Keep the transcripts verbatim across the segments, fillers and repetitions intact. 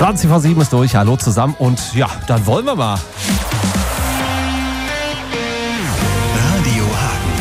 zwanzig vor sieben ist durch. Hallo zusammen und ja, dann wollen wir mal. Radio Hagen.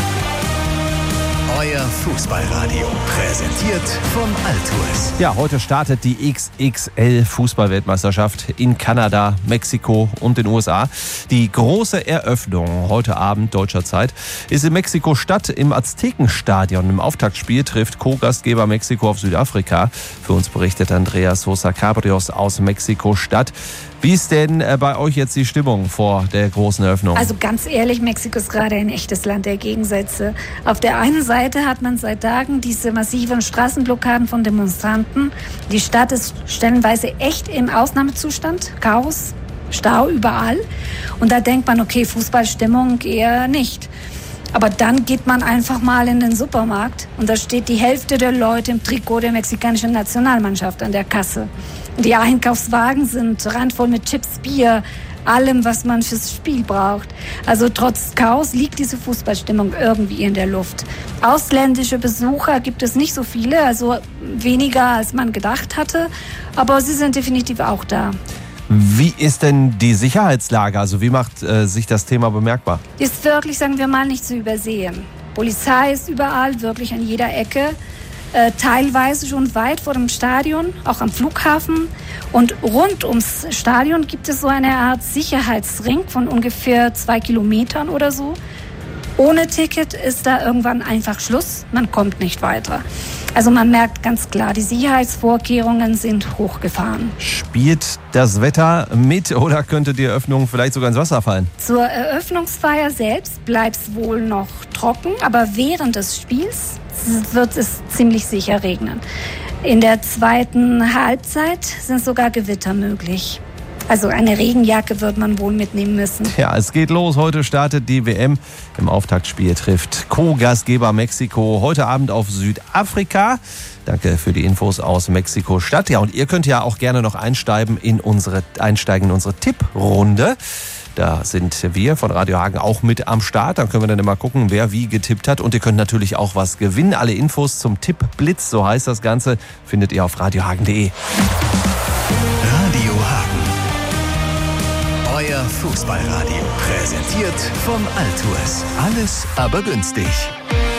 Euer Fußballradio. Präsentiert von Altours. Ja, heute startet die X X L-Fußball-Weltmeisterschaft in Kanada, Mexiko und den U S A. Die große Eröffnung heute Abend deutscher Zeit ist in Mexiko-Stadt im Aztekenstadion. Im Auftaktspiel trifft Co-Gastgeber Mexiko auf Südafrika. Für uns berichtet Andreas Sosa Cabrios aus Mexiko-Stadt. Wie ist denn bei euch jetzt die Stimmung vor der großen Eröffnung? Also ganz ehrlich, Mexiko ist gerade ein echtes Land der Gegensätze. Auf der einen Seite hat man seit Tagen diese massiven Straßenblockaden von Demonstranten. Die Stadt ist stellenweise echt im Ausnahmezustand. Chaos, Stau überall. Und da denkt man, okay, Fußballstimmung eher nicht. Aber dann geht man einfach mal in den Supermarkt und da steht die Hälfte der Leute im Trikot der mexikanischen Nationalmannschaft an der Kasse. Die Einkaufswagen sind randvoll mit Chips, Bier, allem, was man fürs Spiel braucht. Also trotz Chaos liegt diese Fußballstimmung irgendwie in der Luft. Ausländische Besucher gibt es nicht so viele, also weniger als man gedacht hatte, aber sie sind definitiv auch da. Wie ist denn die Sicherheitslage? Also wie macht äh, sich das Thema bemerkbar? Die ist wirklich, sagen wir mal, nicht zu übersehen. Polizei ist überall, wirklich an jeder Ecke. Äh, teilweise schon weit vor dem Stadion, auch am Flughafen. Und rund ums Stadion gibt es so eine Art Sicherheitsring von ungefähr zwei Kilometern oder so. Ohne Ticket ist da irgendwann einfach Schluss, man kommt nicht weiter. Also man merkt ganz klar, die Sicherheitsvorkehrungen sind hochgefahren. Spielt das Wetter mit oder könnte die Eröffnung vielleicht sogar ins Wasser fallen? Zur Eröffnungsfeier selbst bleibt es wohl noch trocken, aber während des Spiels wird es ziemlich sicher regnen. In der zweiten Halbzeit sind sogar Gewitter möglich. Also eine Regenjacke wird man wohl mitnehmen müssen. Ja, es geht los. Heute startet die W M. Im Auftaktspiel trifft Co-Gastgeber Mexiko heute Abend auf Südafrika. Danke für die Infos aus Mexiko-Stadt. Ja, und ihr könnt ja auch gerne noch einsteigen in unsere, einsteigen in unsere Tipprunde. Da sind wir von Radio Hagen auch mit am Start. Dann können wir dann immer gucken, wer wie getippt hat. Und ihr könnt natürlich auch was gewinnen. Alle Infos zum Tippblitz, so heißt das Ganze, findet ihr auf radiohagen punkt de. Radio Hagen. Euer Fußballradio. Präsentiert von Altours. Alles aber günstig.